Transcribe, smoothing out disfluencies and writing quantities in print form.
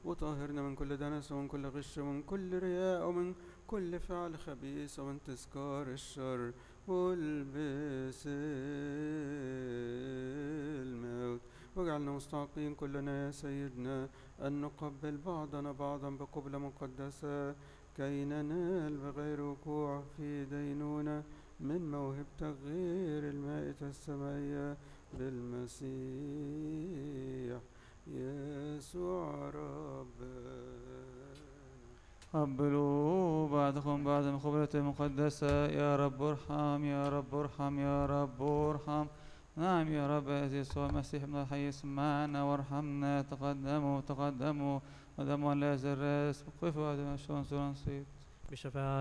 وطهرنا من كل دنس ومن كل غش ومن كل رياء ومن كل فعل خبيث ومن تذكار الشر والبس الموت. واجعلنا مستحقين كلنا يا سيدنا أن نقبل بعضنا بعضا بقبلة مقدسة كي ننال بغير وقوع في دينونة من موهبتك غير المائتة السمائية بالمسيح يسوع ربنا. قبلوا بعضكم بعضا من قبلة المقدسة. يا رب ارحم يا رب ارحم يا رب ارحم. نعم يا رب يسوع المسيح ابن الحي اسمعنا وارحمنا. تقدموا ودموا لا يزال الراس. وقفوا بعد ما شو نصيب بشفاعة